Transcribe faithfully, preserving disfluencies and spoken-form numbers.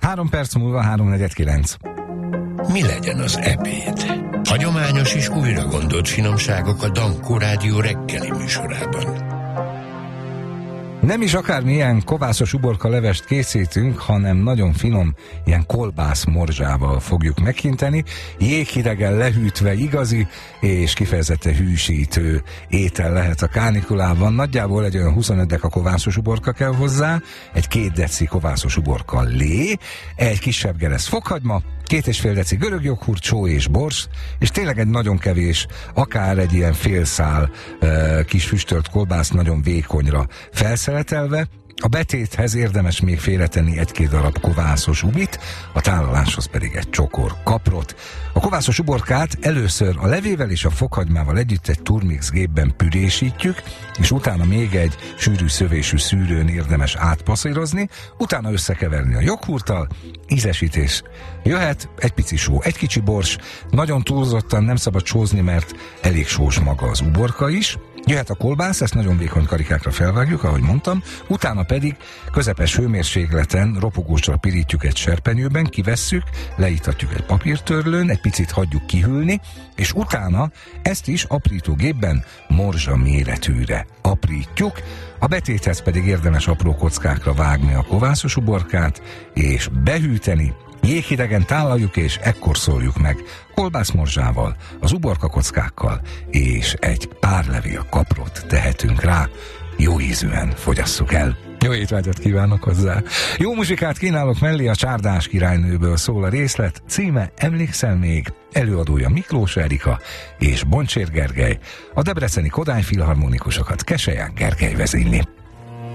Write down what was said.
Három perc múlva három negyven kilenc. Mi legyen az ebéd? Hagyományos és újra gondolt finomságok a Dankó Rádió reggeli műsorában. Nem is akármilyen kovászos uborka levest készítünk, hanem nagyon finom, ilyen kolbász morzsával fogjuk meghinteni, jéghidegen lehűtve igazi és kifejezetten hűsítő étel lehet a kánikulában. Nagyjából egy olyan huszonöt deka kovászos uborka kell hozzá, egy két deci kovászos uborka lé, egy kisebb geresz fokhagyma, két és fél deci görög joghurt, só és bors, és tényleg egy nagyon kevés, akár egy ilyen félszál uh, kis füstölt kolbász nagyon vékonyra felszeletelve. A betéthez érdemes még félretenni egy-két darab kovászos ubit, a tálaláshoz pedig egy csokor kaprot. A kovászos uborkát először a levével és a fokhagymával együtt egy turmix gépben pürésítjük, és utána még egy sűrű szövésű szűrőn érdemes átpasszírozni, utána összekeverni a joghurttal, ízesítés jöhet, egy pici só, egy kicsi bors, nagyon túlzottan nem szabad sózni, mert elég sós maga az uborka is. Jöhet a kolbász, ezt nagyon vékony karikákra felvágjuk, ahogy mondtam, utána pedig közepes hőmérsékleten ropogósra pirítjuk egy serpenyőben, kivesszük, leítatjuk egy papírtörlőn, egy picit hagyjuk kihűlni, és utána ezt is aprítógépben morzsa méretűre aprítjuk, a betéthez pedig érdemes apró kockákra vágni a kovászos uborkát, és behűteni, jéghidegen tálaljuk, és ekkor szórjuk meg kolbászmorzsával, az uborka kockákkal, és egy pár levél kaprot tehetünk rá. Jó ízűen fogyasszuk el. Jó étvágyat kívánok hozzá. Jó muzsikát kínálok mellé, a Csárdás királynőből szól a részlet, címe Emlékszel még? Előadója Miklós Erika és Boncsér Gergely. A debreceni Kodály filharmonikusokat Keselyán Gergely vezényli.